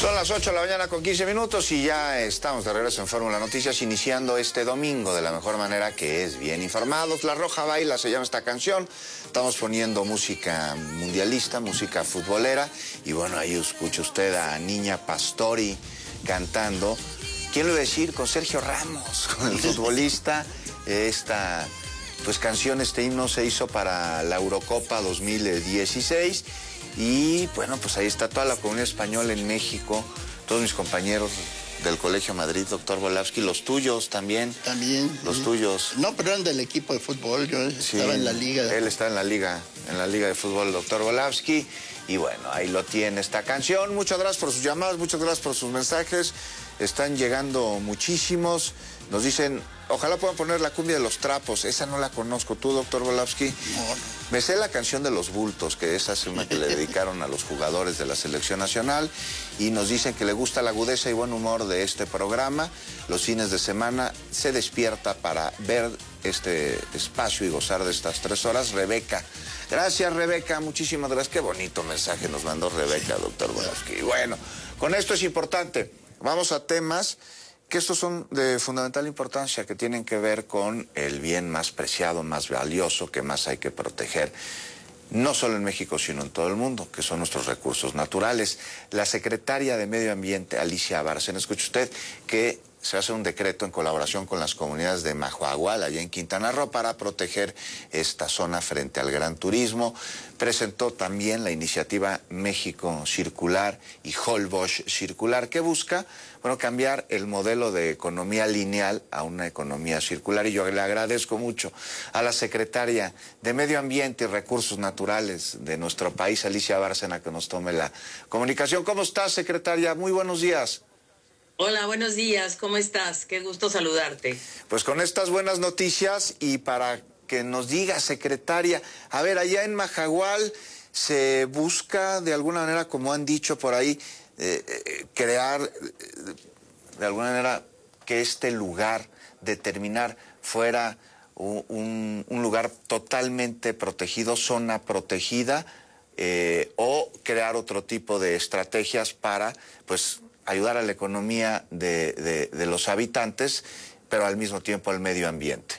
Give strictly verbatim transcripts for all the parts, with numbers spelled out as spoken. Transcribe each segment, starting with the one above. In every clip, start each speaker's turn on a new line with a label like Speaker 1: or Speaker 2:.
Speaker 1: Son las ocho de la mañana con quince minutos y ya estamos de regreso en Fórmula Noticias, iniciando este domingo de la mejor manera, que es bien informados. La Roja Baila se llama esta canción. Estamos poniendo música mundialista, música futbolera. Y bueno, ahí escucha usted a Niña Pastori cantando. ¿Quién lo iba a decir? Con Sergio Ramos, con el futbolista. Esta pues canción, este himno se hizo para la Eurocopa dos mil dieciséis. Y bueno, pues ahí está toda la comunidad española en México, todos mis compañeros del Colegio Madrid, doctor Volavsky, los tuyos también.
Speaker 2: También.
Speaker 1: Los
Speaker 2: sí.
Speaker 1: tuyos.
Speaker 2: No, pero eran del equipo de fútbol, yo sí, estaba en la liga.
Speaker 1: Él está en la liga, en la liga de fútbol, el doctor Volavsky. Y bueno, ahí lo tiene esta canción. Muchas gracias por sus llamadas, muchas gracias por sus mensajes. Están llegando muchísimos. Nos dicen, ojalá puedan poner la cumbia de los trapos. Esa no la conozco. ¿Tú, doctor Volavsky?
Speaker 2: No.
Speaker 1: Me sé la canción de los bultos, que esa es una que le dedicaron a los jugadores de la selección nacional. Y nos dicen que le gusta la agudeza y buen humor de este programa. Los fines de semana se despierta para ver este espacio y gozar de estas tres horas. Rebeca. Gracias, Rebeca. Muchísimas gracias. Qué bonito mensaje nos mandó Rebeca, doctor Volavsky. Bueno, con esto es importante. Vamos a temas que estos son de fundamental importancia, que tienen que ver con el bien más preciado, más valioso, que más hay que proteger, no solo en México, sino en todo el mundo, que son nuestros recursos naturales. La secretaria de Medio Ambiente, Alicia Bárcena, escuche usted que se hace un decreto en colaboración con las comunidades de Mahahual, allá en Quintana Roo, para proteger esta zona frente al gran turismo. Presentó también la iniciativa México Circular y Holbox Circular, que busca, bueno, cambiar el modelo de economía lineal a una economía circular. Y yo le agradezco mucho a la secretaria de Medio Ambiente y Recursos Naturales de nuestro país, Alicia Bárcena, que nos tome la comunicación. ¿Cómo estás, secretaria? Muy buenos días.
Speaker 3: Hola, buenos días, ¿cómo estás? Qué gusto saludarte.
Speaker 1: Pues con estas buenas noticias y para que nos diga, secretaria, a ver, allá en Mahahual se busca de alguna manera, como han dicho por ahí, eh, eh, crear eh, de alguna manera que este lugar, determinar fuera un, un lugar totalmente protegido, zona protegida, eh, o crear otro tipo de estrategias para, pues, ayudar a la economía de, de, de los habitantes, pero al mismo tiempo al medio ambiente.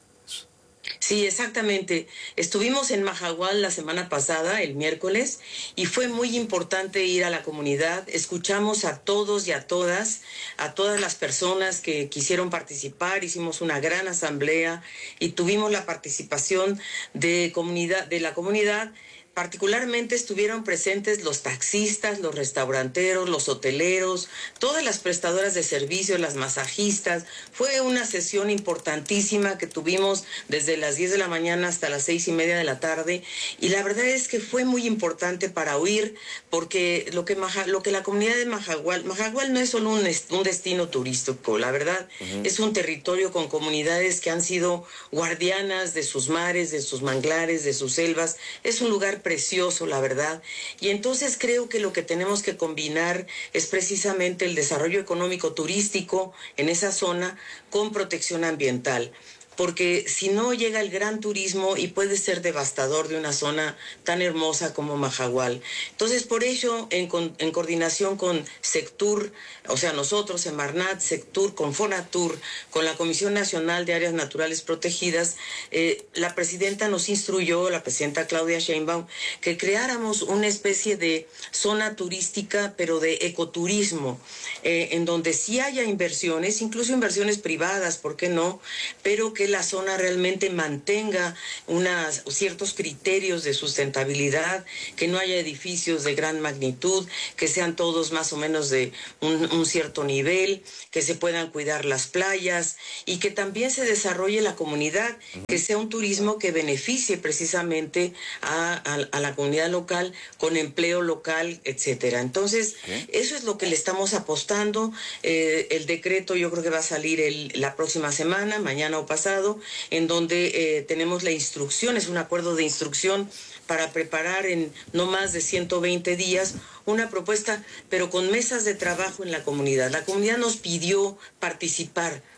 Speaker 3: Sí, exactamente. Estuvimos en Mahahual la semana pasada, el miércoles, y fue muy importante ir a la comunidad. Escuchamos a todos y a todas, a todas las personas que quisieron participar. Hicimos una gran asamblea y tuvimos la participación de comunidad, de la comunidad. Particularmente estuvieron presentes los taxistas, los restauranteros, los hoteleros, todas las prestadoras de servicios, las masajistas. Fue una sesión importantísima que tuvimos desde las diez de la mañana hasta las seis y media de la tarde. Y la verdad es que fue muy importante para oír, porque lo que, Maja, lo que la comunidad de Mahahual, Mahahual no es solo un, un destino turístico, la verdad, uh-huh. Es un territorio con comunidades que han sido guardianas de sus mares, de sus manglares, de sus selvas. Es un lugar precioso, la verdad. Y entonces creo que lo que tenemos que combinar es precisamente el desarrollo económico turístico en esa zona con protección ambiental. Porque si no llega el gran turismo y puede ser devastador de una zona tan hermosa como Mahahual. Entonces, por ello, en, en coordinación con Sectur, o sea, nosotros, Semarnat, Sectur, con Fonatur, con la Comisión Nacional de Áreas Naturales Protegidas, eh, la presidenta nos instruyó, la presidenta Claudia Sheinbaum, que creáramos una especie de zona turística, pero de ecoturismo, eh, en donde sí haya inversiones, incluso inversiones privadas, ¿por qué no?, pero que la zona realmente mantenga unas, ciertos criterios de sustentabilidad, que no haya edificios de gran magnitud, que sean todos más o menos de un, un cierto nivel, que se puedan cuidar las playas y que también se desarrolle la comunidad, que sea un turismo que beneficie precisamente a, a, a la comunidad local con empleo local, etcétera. Entonces, ¿sí? Eso es lo que le estamos apostando. Eh, el decreto yo creo que va a salir el, la próxima semana, mañana o pasado, en donde eh, tenemos la instrucción, es un acuerdo de instrucción para preparar en no más de ciento veinte días una propuesta, pero con mesas de trabajo en la comunidad. La comunidad nos pidió participar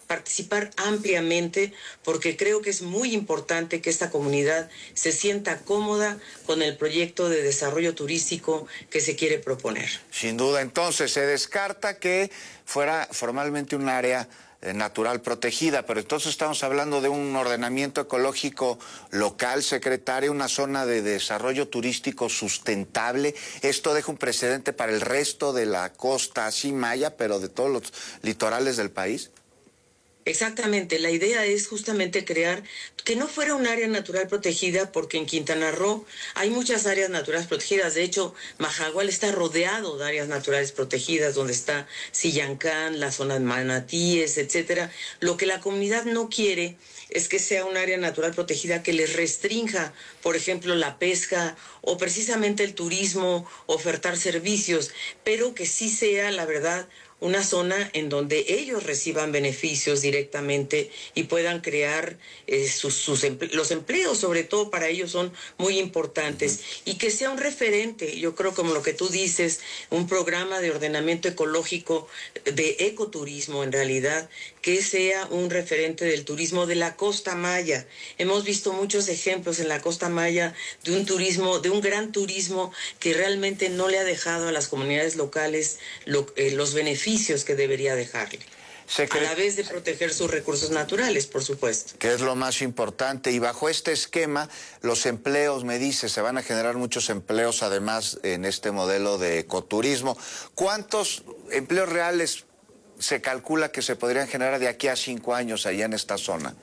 Speaker 3: participar ampliamente, porque creo que es muy importante que esta comunidad se sienta cómoda con el proyecto de desarrollo turístico que se quiere proponer.
Speaker 1: Sin duda, entonces se descarta que fuera formalmente un área natural protegida, pero entonces estamos hablando de un ordenamiento ecológico local, secretaria, una zona de desarrollo turístico sustentable. Esto deja un precedente para el resto de la costa, así maya, pero de todos los litorales del país.
Speaker 3: Exactamente, la idea es justamente crear que no fuera un área natural protegida, porque en Quintana Roo hay muchas áreas naturales protegidas. De hecho, Mahahual está rodeado de áreas naturales protegidas, donde está Sillancán, la zona de Manatíes, etcétera. Lo que la comunidad no quiere es que sea un área natural protegida que les restrinja, por ejemplo, la pesca o precisamente el turismo, ofertar servicios, pero que sí sea, la verdad, una zona en donde ellos reciban beneficios directamente y puedan crear eh, sus, sus emple los empleos, sobre todo para ellos son muy importantes, y que sea un referente, yo creo, como lo que tú dices, un programa de ordenamiento ecológico, de ecoturismo en realidad, que sea un referente del turismo de la Costa Maya. Hemos visto muchos ejemplos en la Costa Maya de un turismo, de un gran turismo que realmente no le ha dejado a las comunidades locales lo, eh, los beneficios que debería dejarle. A la vez de proteger sus recursos naturales, por supuesto.
Speaker 1: Que es lo más importante. Y bajo este esquema, los empleos, me dice, se van a generar muchos empleos, además, en este modelo de ecoturismo. ¿Cuántos empleos reales se calcula que se podrían generar de aquí a cinco años allá en esta zona?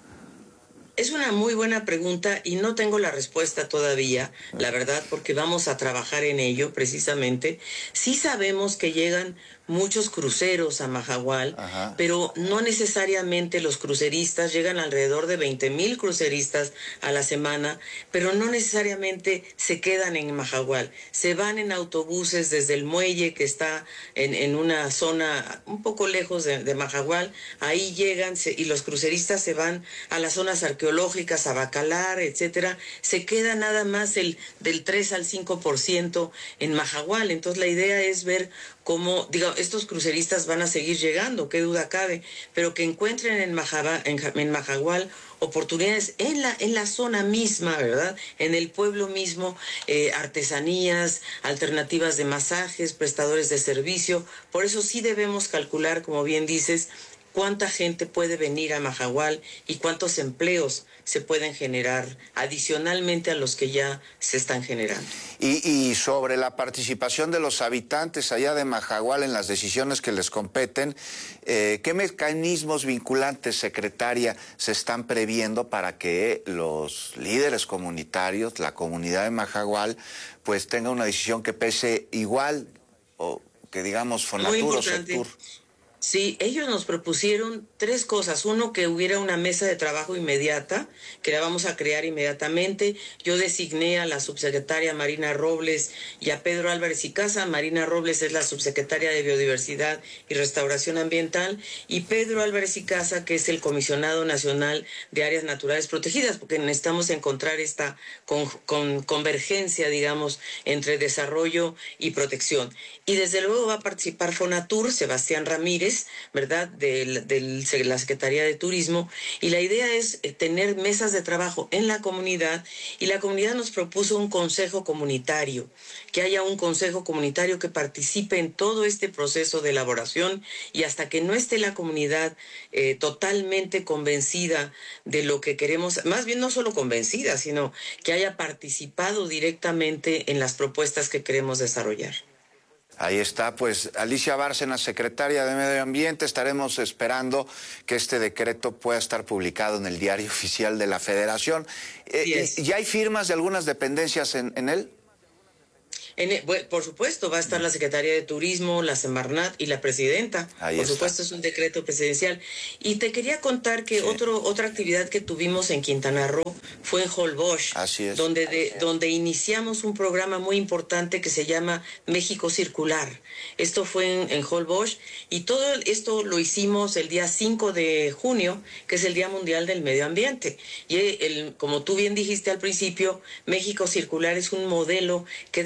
Speaker 3: Es una muy buena pregunta y no tengo la respuesta todavía, la verdad, porque vamos a trabajar en ello precisamente. Sí sabemos que llegan muchos cruceros a Mahahual, Ajá. pero no necesariamente los cruceristas, llegan alrededor de veinte mil cruceristas a la semana, pero no necesariamente se quedan en Mahahual, se van en autobuses desde el muelle que está en, en una zona un poco lejos de, de Mahahual, ahí llegan se, y los cruceristas se van a las zonas arqueológicas, a Bacalar, etcétera, se queda nada más el del tres al cinco por ciento en Mahahual. Entonces la idea es ver cómo, digo, estos cruceristas van a seguir llegando, qué duda cabe, pero que encuentren en, Mahaba, en, en Mahahual oportunidades en la, en la zona misma, ¿verdad? En el pueblo mismo, eh, artesanías, alternativas de masajes, prestadores de servicio. Por eso sí debemos calcular, como bien dices, cuánta gente puede venir a Mahahual y cuántos empleos se pueden generar adicionalmente a los que ya se están generando.
Speaker 1: Y, y sobre la participación de los habitantes allá de Mahahual en las decisiones que les competen, eh, ¿qué mecanismos vinculantes, secretaria, se están previendo para que los líderes comunitarios, la comunidad de Mahahual, pues tenga una decisión que pese igual, o que digamos Fonatur o Sectur?
Speaker 3: Sí, ellos nos propusieron tres cosas. Uno, que hubiera una mesa de trabajo inmediata, que la vamos a crear inmediatamente. Yo designé a la subsecretaria Marina Robles y a Pedro Álvarez y Casa. Marina Robles es la subsecretaria de Biodiversidad y Restauración Ambiental, y Pedro Álvarez y Casa, que es el comisionado nacional de áreas naturales protegidas, porque necesitamos encontrar esta con, con, convergencia, digamos, entre desarrollo y protección. Y desde luego va a participar Fonatur, Sebastián Ramírez, ¿verdad?, de, de la Secretaría de Turismo, y la idea es tener mesas de trabajo en la comunidad, y la comunidad nos propuso un consejo comunitario, que haya un consejo comunitario que participe en todo este proceso de elaboración, y hasta que no esté la comunidad eh, totalmente convencida de lo que queremos, más bien no solo convencida, sino que haya participado directamente en las propuestas que queremos desarrollar.
Speaker 1: Ahí está, pues, Alicia Bárcena, secretaria de Medio Ambiente. Estaremos esperando que este decreto pueda estar publicado en el Diario Oficial de la Federación. Eh, ¿Ya hay firmas de algunas dependencias en, en él?
Speaker 3: En, por supuesto, va a estar la Secretaría de Turismo, la Semarnat y la Presidenta.
Speaker 1: Ahí
Speaker 3: por
Speaker 1: está.
Speaker 3: supuesto, es un decreto presidencial. Y te quería contar que sí. otro, otra actividad que tuvimos en Quintana Roo fue en Holbox.
Speaker 1: Así es.
Speaker 3: Donde, de, donde iniciamos un programa muy importante que se llama México Circular. Esto fue en, en Holbox, y todo esto lo hicimos el día cinco de junio, que es el Día Mundial del Medio Ambiente. Y el, como tú bien dijiste al principio, México Circular es un modelo que debe cambiar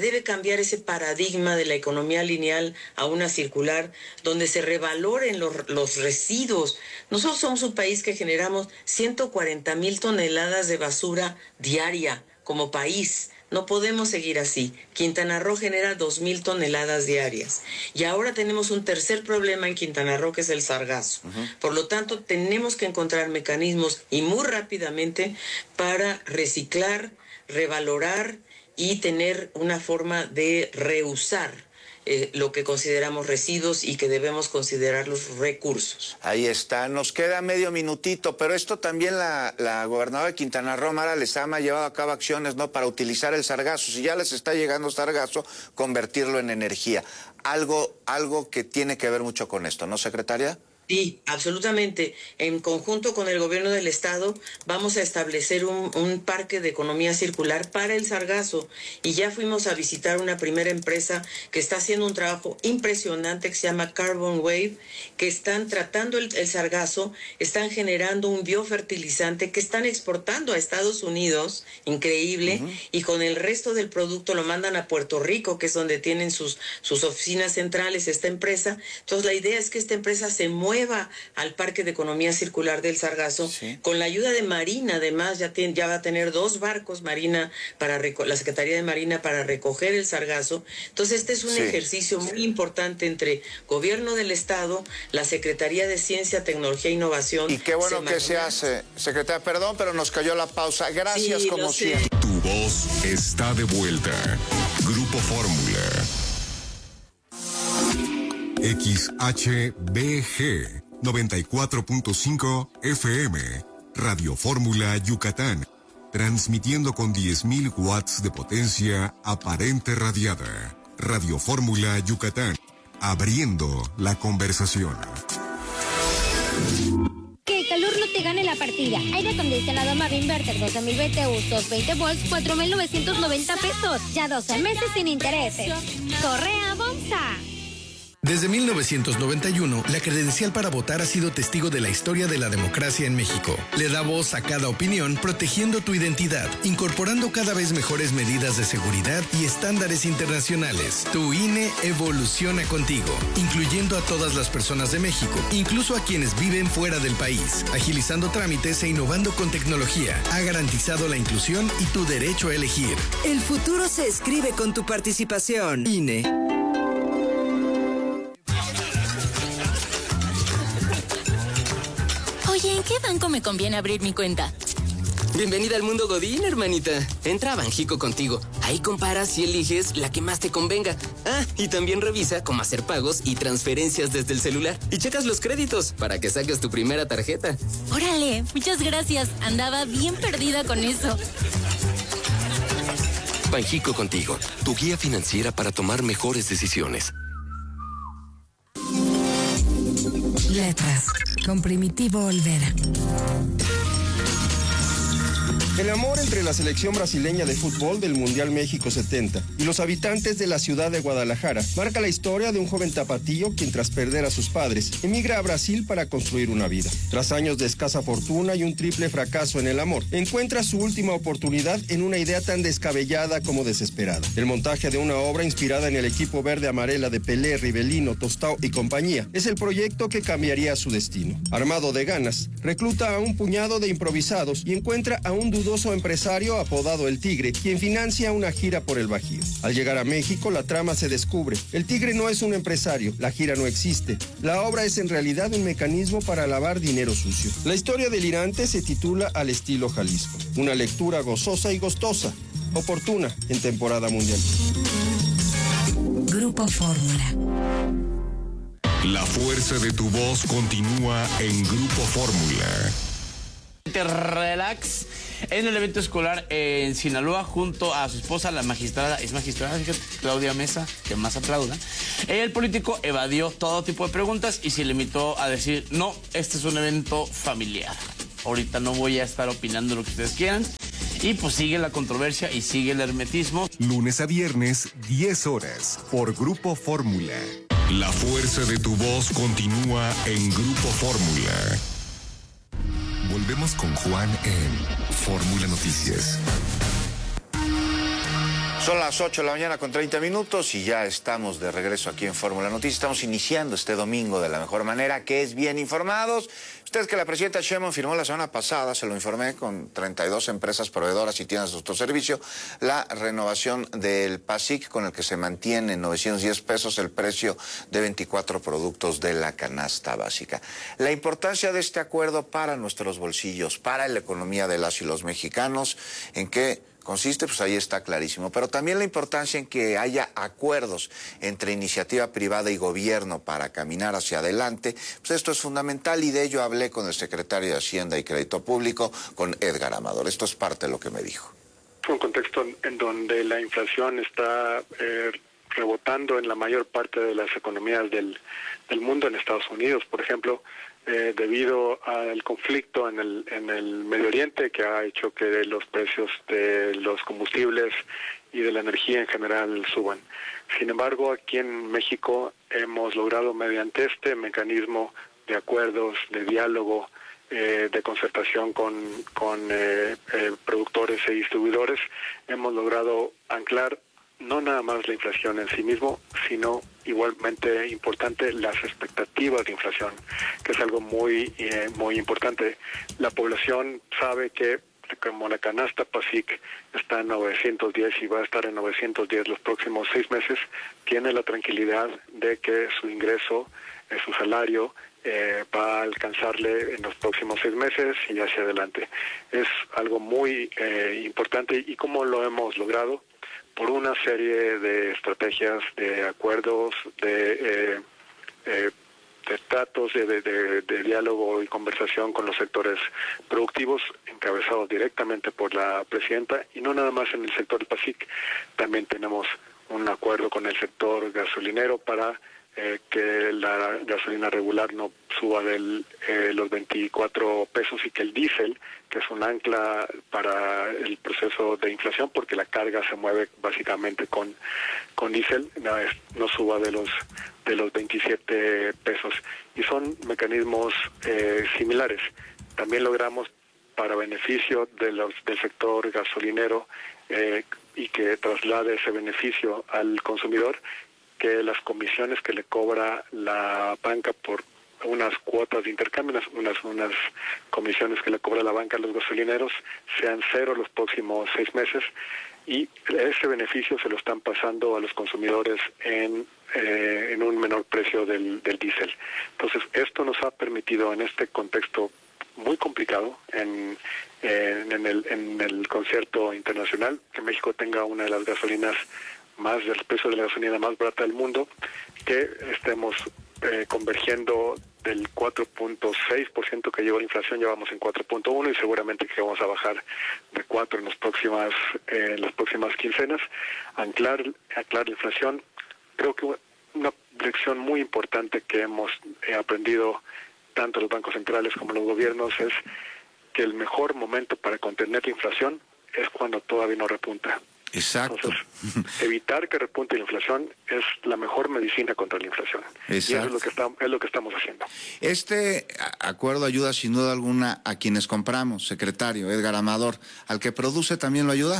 Speaker 3: cambiar ese paradigma de la economía lineal a una circular, donde se revaloren los, los residuos. Nosotros somos un país que generamos ciento cuarenta mil toneladas de basura diaria como país. No podemos seguir así. Quintana Roo genera dos mil toneladas diarias. Y ahora tenemos un tercer problema en Quintana Roo, que es el sargazo. Uh-huh. Por lo tanto, tenemos que encontrar mecanismos, y muy rápidamente, para reciclar, revalorar y tener una forma de reusar Eh, lo que consideramos residuos y que debemos considerar los recursos.
Speaker 1: Ahí está, nos queda medio minutito, pero esto también la, la gobernadora de Quintana Roo, Mara Lezama, ha llevado a cabo acciones, ¿no?, para utilizar el sargazo. Si ya les está llegando sargazo, convertirlo en energía. Algo, algo que tiene que ver mucho con esto, ¿no, secretaria?
Speaker 3: Sí, absolutamente. En conjunto con el gobierno del estado vamos a establecer un, un parque de economía circular para el sargazo, y ya fuimos a visitar una primera empresa que está haciendo un trabajo impresionante que se llama Carbon Wave, que están tratando el, el sargazo, están generando un biofertilizante que están exportando a Estados Unidos, increíble, uh-huh. y con el resto del producto lo mandan a Puerto Rico, que es donde tienen sus, sus oficinas centrales esta empresa. Entonces la idea es que esta empresa se mueva al Parque de Economía Circular del Sargazo, sí. Con la ayuda de Marina. Además ya, tiene, ya va a tener dos barcos Marina para la Secretaría de Marina para recoger el sargazo. Entonces este es un sí. ejercicio muy importante entre Gobierno del Estado, la Secretaría de Ciencia, Tecnología e Innovación.
Speaker 1: Y qué bueno que se hace, secretaria. Perdón, pero nos cayó la pausa. Gracias, sí, como siempre.
Speaker 4: Tu voz está de vuelta. Grupo Fórmula. X H B G noventa y cuatro punto cinco F M, Radio Fórmula Yucatán, transmitiendo con diez mil watts de potencia aparente radiada. Radio Fórmula Yucatán, abriendo la conversación.
Speaker 5: Que el calor no te gane la partida. Aire acondicionado Mave Inverter doce mil B T Us, doscientos veinte volts, cuatro mil novecientos noventa pesos. Ya doce meses sin intereses. Correa Bonsa.
Speaker 6: Desde mil novecientos noventa y uno, la credencial para votar ha sido testigo de la historia de la democracia en México. Le da voz a cada opinión, protegiendo tu identidad, incorporando cada vez mejores medidas de seguridad y estándares internacionales. Tu I N E evoluciona contigo, incluyendo a todas las personas de México, incluso a quienes viven fuera del país, agilizando trámites e innovando con tecnología. Ha garantizado la inclusión y tu derecho a elegir.
Speaker 7: El futuro se escribe con tu participación. I N E.
Speaker 8: Oye, ¿en qué banco me conviene abrir mi cuenta?
Speaker 9: Bienvenida al mundo Godín, hermanita. Entra a Banjico Contigo. Ahí comparas y eliges la que más te convenga. Ah, y también revisa cómo hacer pagos y transferencias desde el celular. Y checas los créditos para que saques tu primera tarjeta.
Speaker 8: Órale, muchas gracias. Andaba bien perdida con eso.
Speaker 9: Banjico Contigo, tu guía financiera para tomar mejores decisiones.
Speaker 10: Letras, con Primitivo Olvera.
Speaker 11: El amor entre la selección brasileña de fútbol del Mundial México setenta y los habitantes de la ciudad de Guadalajara marca la historia de un joven tapatío quien, tras perder a sus padres, emigra a Brasil para construir una vida. Tras años de escasa fortuna y un triple fracaso en el amor, encuentra su última oportunidad en una idea tan descabellada como desesperada. El montaje de una obra inspirada en el equipo verde-amarela de Pelé, Rivelino, Tostao y compañía es el proyecto que cambiaría su destino. Armado de ganas, recluta a un puñado de improvisados y encuentra a un dudoso empresario apodado El Tigre, quien financia una gira por el Bajío. Al llegar a México, la trama se descubre. El Tigre no es un empresario, la gira no existe. La obra es en realidad un mecanismo para lavar dinero sucio. La historia delirante se titula Al estilo Jalisco. Una lectura gozosa y gustosa, oportuna en temporada mundial.
Speaker 10: Grupo Fórmula.
Speaker 4: La fuerza de tu voz continúa en Grupo Fórmula.
Speaker 12: Relax en el evento escolar en Sinaloa junto a su esposa, la magistrada, es magistrada, fíjate, Claudia Mesa, que más aplaudan. El político evadió todo tipo de preguntas y se limitó a decir, no, este es un evento familiar. Ahorita no voy a estar opinando lo que ustedes quieran. Y pues sigue la controversia y sigue el hermetismo.
Speaker 4: Lunes a viernes, diez horas, por Grupo Fórmula. La fuerza de tu voz continúa en Grupo Fórmula. Volvemos con Juan en Fórmula Noticias.
Speaker 1: Son las ocho de la mañana con treinta minutos y ya estamos de regreso aquí en Fórmula Noticias. Estamos iniciando este domingo de la mejor manera, que es bien informados. Ustedes que la presidenta Sheinbaum firmó la semana pasada, se lo informé, con treinta y dos empresas proveedoras y tiendas de autoservicio, la renovación del PASIC, con el que se mantiene en novecientos diez pesos el precio de veinticuatro productos de la canasta básica. La importancia de este acuerdo para nuestros bolsillos, para la economía de las y los mexicanos, ¿en qué consiste? Pues ahí está clarísimo. Pero también la importancia en que haya acuerdos entre iniciativa privada y gobierno para caminar hacia adelante, pues esto es fundamental, y de ello hablé con el secretario de Hacienda y Crédito Público, con Edgar Amador. Esto es parte de lo que me dijo.
Speaker 13: Un contexto en donde la inflación está eh, rebotando en la mayor parte de las economías del, del mundo, en Estados Unidos, por ejemplo, Eh, debido al conflicto en el en el Medio Oriente, que ha hecho que los precios de los combustibles y de la energía en general suban. Sin embargo, aquí en México hemos logrado, mediante este mecanismo de acuerdos, de diálogo, eh, de concertación con, con eh, eh, productores e distribuidores, hemos logrado anclar no nada más la inflación en sí mismo, sino igualmente importante las expectativas de inflación, que es algo muy eh, muy importante. La población sabe que como la canasta PASIC está en novecientos diez y va a estar en novecientos diez los próximos seis meses, tiene la tranquilidad de que su ingreso, eh, su salario, eh, va a alcanzarle en los próximos seis meses y hacia adelante. Es algo muy eh, importante. ¿Y cómo lo hemos logrado? Por una serie de estrategias, de acuerdos, de, eh, eh, de tratos, de, de, de diálogo y conversación con los sectores productivos, encabezados directamente por la presidenta, y no nada más en el sector del PASIC. También tenemos un acuerdo con el sector gasolinero para eh, que la gasolina regular no suba del eh, los veinticuatro pesos, y que el diésel, que es un ancla para el proceso de inflación, porque la carga se mueve básicamente con con diésel, no, no suba de los de los veintisiete pesos. Y son mecanismos eh, similares. También logramos, para beneficio de los del sector gasolinero, eh, y que traslade ese beneficio al consumidor, que las comisiones que le cobra la banca por unas cuotas de intercambio, unas unas comisiones que le cobra la banca a los gasolineros, sean cero los próximos seis meses, y ese beneficio se lo están pasando a los consumidores en eh, en un menor precio del, del diésel. Entonces, esto nos ha permitido, en este contexto muy complicado, en, en, en, el, en el concierto internacional, que México tenga una de las gasolinas más del precio de la gasolina más barata del mundo, que estemos eh, convergiendo del cuatro punto seis por ciento que llevó la inflación, llevamos en cuatro punto uno, y seguramente que vamos a bajar de cuatro en las próximas eh, en las próximas quincenas. Anclar, anclar la inflación. Creo que una lección muy importante que hemos eh, aprendido tanto los bancos centrales como los gobiernos es que el mejor momento para contener la inflación es cuando todavía no repunta.
Speaker 1: Exacto.
Speaker 13: Entonces, evitar que repunte la inflación es la mejor medicina contra la inflación. Exacto. Y eso es lo que está, es lo que estamos haciendo.
Speaker 1: Este acuerdo ayuda sin duda alguna a quienes compramos, secretario Edgar Amador. ¿Al que produce también lo ayuda?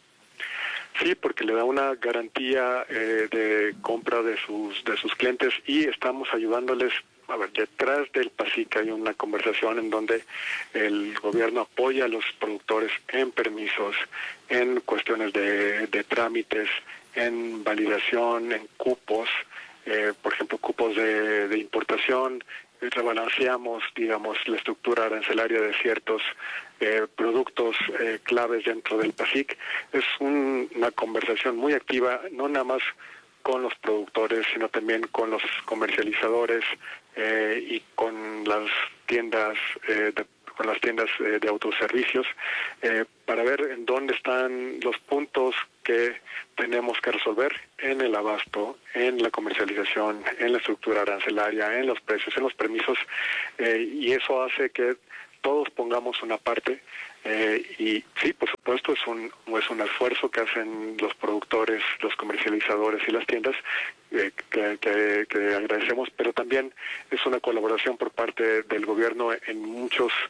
Speaker 13: Sí, porque le da una garantía eh, de compra de sus de sus clientes, y estamos ayudándoles. A ver, detrás del PASIC hay una conversación en donde el gobierno apoya a los productores en permisos, en cuestiones de, de trámites, en validación, en cupos, eh, por ejemplo, cupos de, de importación. Rebalanceamos, digamos, la estructura arancelaria de ciertos eh, productos eh, claves dentro del PASIC. Es un, una conversación muy activa, no nada más con los productores, sino también con los comercializadores eh, y con las tiendas eh, de, con las tiendas eh, de autoservicios, eh, para ver en dónde están los puntos que tenemos que resolver en el abasto, en la comercialización, en la estructura arancelaria, en los precios, en los permisos, eh, y eso hace que todos pongamos una parte. Eh, y sí, por supuesto, es un es un esfuerzo que hacen los productores, los comercializadores y las tiendas, eh, que, que, que agradecemos, pero también es una colaboración por parte del gobierno en muchos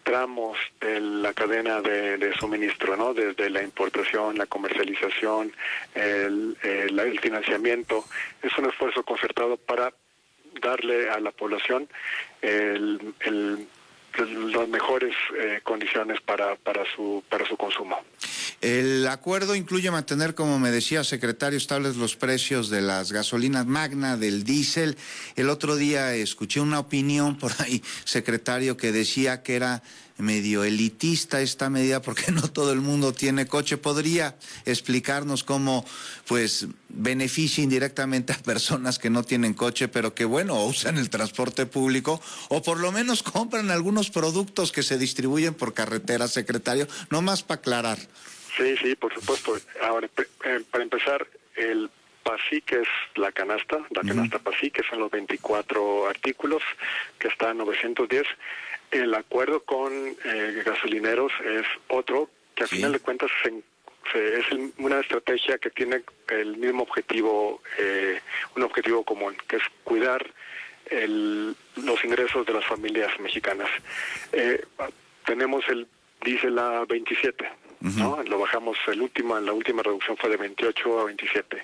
Speaker 13: tramos de la cadena de, de suministro, ¿no? Desde la importación, la comercialización, el, el, el financiamiento. Es un esfuerzo concertado para darle a la población el, el, las mejores eh, condiciones para, para, su, para su consumo.
Speaker 1: El acuerdo incluye mantener, como me decía, secretario, estables los precios de las gasolinas Magna, del diésel. El otro día escuché una opinión por ahí, secretario, que decía que era medio elitista esta medida porque no todo el mundo tiene coche. ¿Podría explicarnos cómo pues beneficia indirectamente a personas que no tienen coche, pero que bueno, usan el transporte público o por lo menos compran algunos productos que se distribuyen por carretera, secretario? Nomás para aclarar.
Speaker 13: Sí, sí, por supuesto. Ahora, eh, para empezar, el PASIC es la canasta, la canasta uh-huh. PASIC, que son los veinticuatro artículos, que está a novecientos diez. El acuerdo con eh, gasolineros es otro, que al sí. final de cuentas se, se, es el, una estrategia que tiene el mismo objetivo, eh, un objetivo común, que es cuidar el, los ingresos de las familias mexicanas. Eh, tenemos el diésel a veintisiete, uh-huh. ¿no? Lo bajamos, el último, la última reducción fue de veintiocho a veintisiete.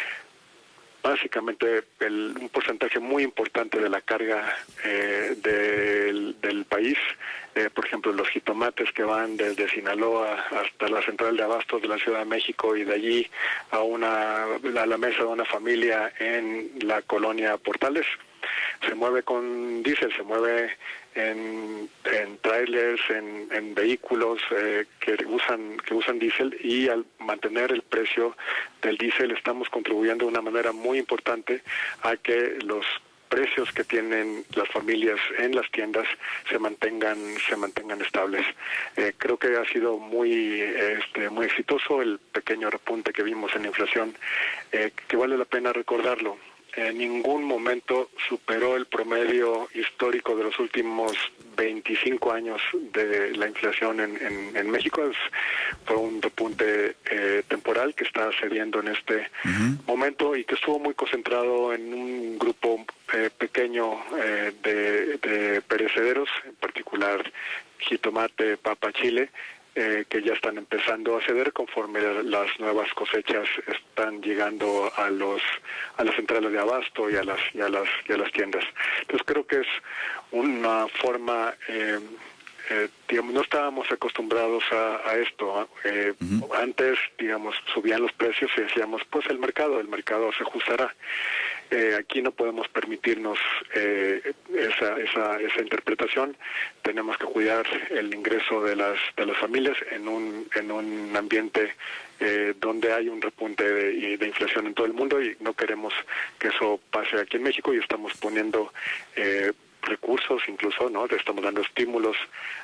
Speaker 13: Básicamente el, un porcentaje muy importante de la carga eh, del, del país, eh, por ejemplo los jitomates que van desde Sinaloa hasta la central de abastos de la Ciudad de México y de allí a, una, a la mesa de una familia en la colonia Portales, se mueve con diésel, se mueve en, en trailers, en, en vehículos eh, que usan que usan diésel, y al mantener el precio del diésel estamos contribuyendo de una manera muy importante a que los precios que tienen las familias en las tiendas se mantengan se mantengan estables. Eh, creo que ha sido muy este, muy exitoso el pequeño repunte que vimos en la inflación, eh, que vale la pena recordarlo. En ningún momento superó el promedio histórico de los últimos veinticinco años de la inflación en, en, en México. Es, fue un repunte eh, temporal que está cediendo en este uh-huh. momento y que estuvo muy concentrado en un grupo eh, pequeño eh, de, de perecederos, en particular jitomate, papa, chile, Eh, que ya están empezando a ceder conforme las nuevas cosechas están llegando a los a las centrales de abasto y a las y a las y a las tiendas. Entonces creo que es una forma eh, eh, digamos, no estábamos acostumbrados a, a esto. Eh, uh-huh. Antes, digamos, subían los precios y decíamos, pues el mercado, el mercado se ajustará. Eh, aquí no podemos permitirnos eh, esa, esa, esa interpretación. Tenemos que cuidar el ingreso de las de las familias en un en un ambiente eh, donde hay un repunte de, de inflación en todo el mundo, y no queremos que eso pase aquí en México, y estamos poniendo eh, recursos, incluso, ¿no? Le estamos dando estímulos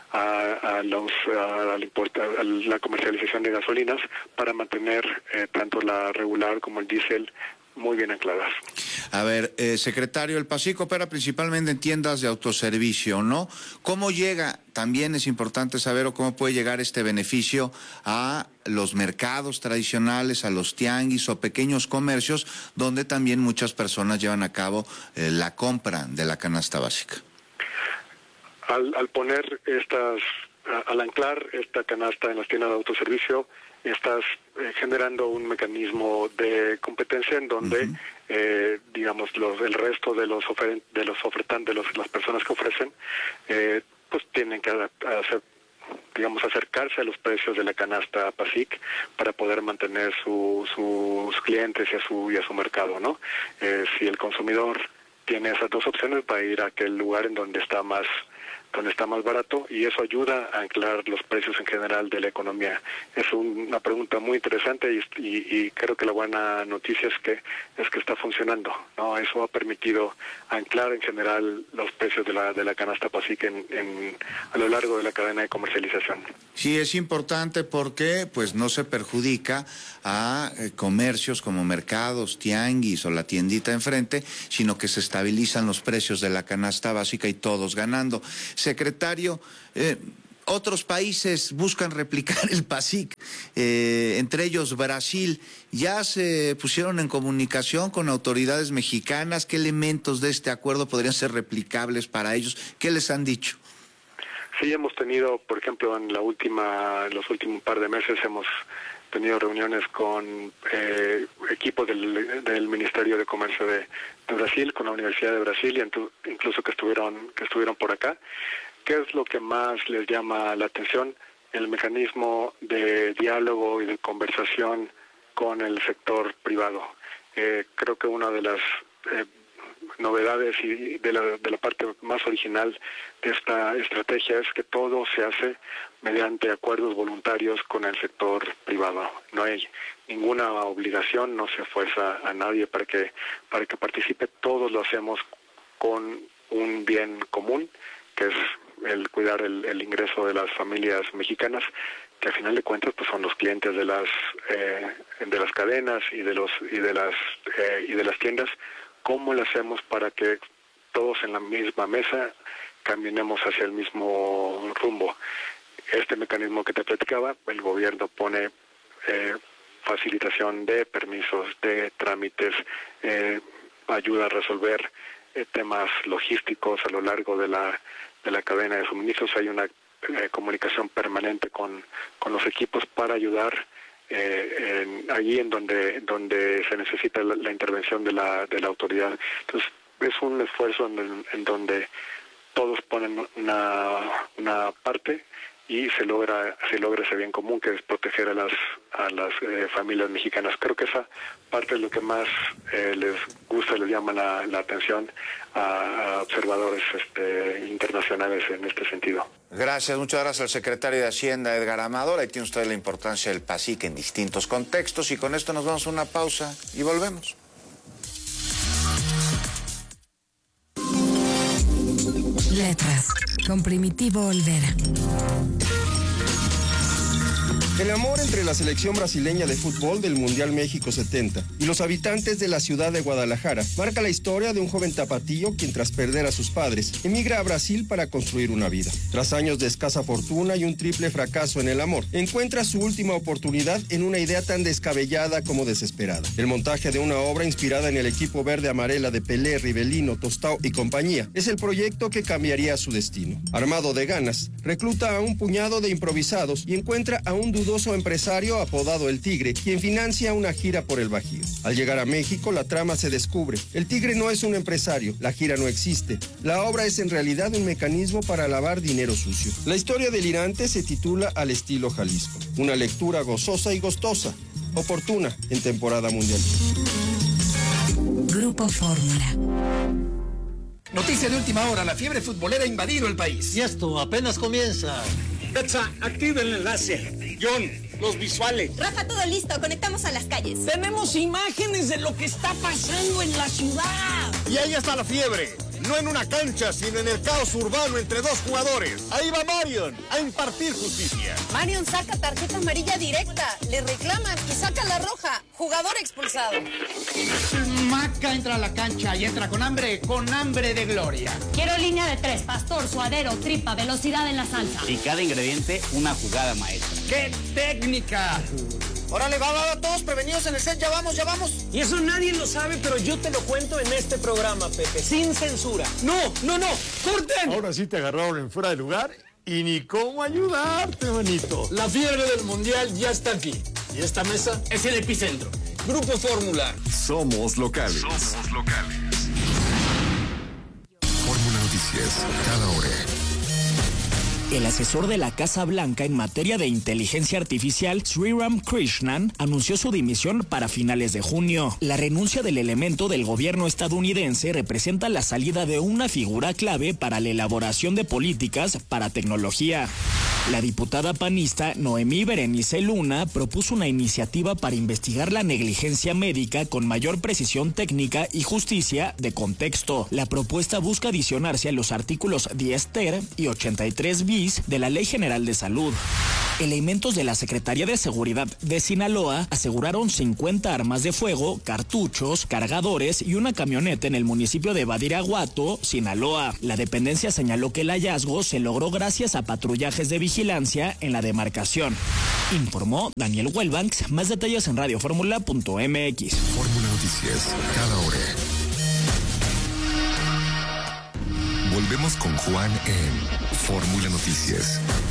Speaker 13: a, a, los, a, la, a la comercialización de gasolinas para mantener eh, tanto la regular como el diésel muy bien ancladas.
Speaker 1: A ver, eh, secretario, el PASIC opera principalmente en tiendas de autoservicio, ¿no? ¿Cómo llega? También es importante saber, o cómo puede llegar este beneficio a los mercados tradicionales, a los tianguis o pequeños comercios, donde también muchas personas llevan a cabo eh, la compra de la canasta básica.
Speaker 13: Al, al poner estas, al anclar esta canasta en las tiendas de autoservicio, estás eh, generando un mecanismo de competencia en donde, uh-huh. eh, digamos, los, el resto de los oferen, de los ofertantes, de los, las personas que ofrecen, eh, pues tienen que hacer, digamos, acercarse a los precios de la canasta PASIC para poder mantener su, sus clientes y a su y a su mercado, ¿no? Eh, si el consumidor tiene esas dos opciones, va a ir a aquel lugar en donde está más donde está más barato, y eso ayuda a anclar los precios en general de la economía. Es un, una pregunta muy interesante, y, y, y creo que la buena noticia es que es que está funcionando, ¿no? Eso ha permitido anclar en general los precios de la de la canasta PASIC en, en, a lo largo de la cadena de comercialización.
Speaker 1: Sí, es importante porque pues no se perjudica a eh, comercios como mercados, tianguis o la tiendita enfrente, sino que se estabilizan los precios de la canasta básica y todos ganando. Secretario, eh, otros países buscan replicar el PASIC, eh, entre ellos Brasil. ¿Ya se pusieron en comunicación con autoridades mexicanas? ¿Qué elementos de este acuerdo podrían ser replicables para ellos? ¿Qué les han dicho?
Speaker 13: sí hemos tenido, por ejemplo, en la última, los últimos par de meses hemos tenido reuniones con eh, equipos del, del Ministerio de Comercio de, de Brasil, con la Universidad de Brasil, y entu, incluso que estuvieron que estuvieron por acá. ¿Qué es lo que más les llama la atención? El mecanismo de diálogo y de conversación con el sector privado. Eh, creo que una de las eh, novedades y de la, de la parte más original de esta estrategia es que todo se hace mediante acuerdos voluntarios con el sector privado. No hay ninguna obligación, no se fuerza a nadie para que para que participe. Todos lo hacemos con un bien común, que es el cuidar el, el ingreso de las familias mexicanas, que a final de cuentas pues son los clientes de las eh, de las cadenas y de los y de las eh, y de las tiendas. ¿Cómo lo hacemos para que todos en la misma mesa caminemos hacia el mismo rumbo? Este mecanismo que te platicaba, el gobierno pone eh, facilitación de permisos, de trámites, eh, ayuda a resolver eh, temas logísticos a lo largo de la de la cadena de suministros. Hay una eh, comunicación permanente con, con los equipos para ayudar eh, en, allí en donde donde se necesita la, la intervención de la de la autoridad. Entonces es un esfuerzo en, en donde todos ponen una una parte y se logra se logra ese bien común, que es proteger a las a las eh, familias mexicanas. Creo que esa parte es lo que más eh, les gusta, les llama la, la atención a, a observadores este, internacionales en este sentido.
Speaker 1: Gracias, muchas gracias al secretario de Hacienda, Edgar Amador. Ahí tiene usted la importancia del PASIC en distintos contextos, y con esto nos vamos a una pausa y volvemos.
Speaker 10: Letras, con Primitivo Olvera.
Speaker 11: El amor entre la selección brasileña de fútbol del Mundial México setenta y los habitantes de la ciudad de Guadalajara marca la historia de un joven tapatío quien, tras perder a sus padres, emigra a Brasil para construir una vida. Tras años de escasa fortuna y un triple fracaso en el amor, encuentra su última oportunidad en una idea tan descabellada como desesperada: el montaje de una obra inspirada en el equipo verde amarela de Pelé, Rivelino, Tostao y compañía. Es el proyecto que cambiaría su destino. Armado de ganas, recluta a un puñado de improvisados y encuentra a un dudoso empresario apodado El Tigre, quien financia una gira por el Bajío. Al llegar a México, la trama se descubre. El Tigre no es un empresario, la gira no existe. La obra es en realidad un mecanismo para lavar dinero sucio. La historia delirante se titula Al estilo Jalisco. Una lectura gozosa y gustosa, oportuna en temporada mundial.
Speaker 10: Grupo Fórmula.
Speaker 14: Noticia de última hora: la fiebre futbolera ha invadido el país.
Speaker 15: Y esto apenas comienza.
Speaker 16: Betsa, activa el enlace. John, los visuales.
Speaker 17: Rafa, todo listo. Conectamos a las calles.
Speaker 16: Tenemos imágenes de lo que está pasando en la ciudad.
Speaker 18: Y ahí está la fiebre. No en una cancha, sino en el caos urbano entre dos jugadores. Ahí va Marion a impartir justicia.
Speaker 17: Marion saca tarjeta amarilla directa. Le reclaman y saca la roja. Jugador expulsado.
Speaker 15: Maca entra a la cancha y entra con hambre, con hambre de gloria.
Speaker 19: Quiero línea de tres: pastor, suadero, tripa, velocidad en la salsa.
Speaker 12: Y cada ingrediente, una jugada maestra.
Speaker 15: ¡Qué técnica!
Speaker 16: Órale, va, va, va, todos prevenidos en el set, ya vamos, ya vamos. Y eso nadie lo sabe, pero yo te lo cuento en este programa, Pepe, sin censura. No, no, no, corten.
Speaker 18: Ahora sí te agarraron en fuera de lugar y ni cómo ayudarte, manito.
Speaker 16: La fiebre del mundial ya está aquí. Y esta mesa es el epicentro. Grupo Fórmula.
Speaker 4: Somos locales. Somos locales. Fórmula Noticias, cada hora.
Speaker 20: El asesor de la Casa Blanca en materia de inteligencia artificial, Sriram Krishnan, anunció su dimisión para finales de junio. La renuncia del elemento del gobierno estadounidense representa la salida de una figura clave para la elaboración de políticas para tecnología. La diputada panista Noemí Berenice Luna propuso una iniciativa para investigar la negligencia médica con mayor precisión técnica y justicia de contexto. La propuesta busca adicionarse a los artículos diez ter y ochenta y tres bis de la Ley General de Salud. Elementos de la Secretaría de Seguridad de Sinaloa aseguraron cincuenta armas de fuego, cartuchos, cargadores y una camioneta en el municipio de Badiraguato, Sinaloa. La dependencia señaló que el hallazgo se logró gracias a patrullajes de vigilancia en la demarcación. Informó Daniel Huelbanks. Más detalles en radio fórmula punto m x.
Speaker 4: Fórmula Noticias, cada hora. Volvemos con Juan en Fórmula Noticias.